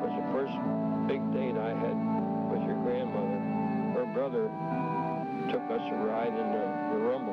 was the first big date I had with your grandmother. Her brother took us a ride in the Rumble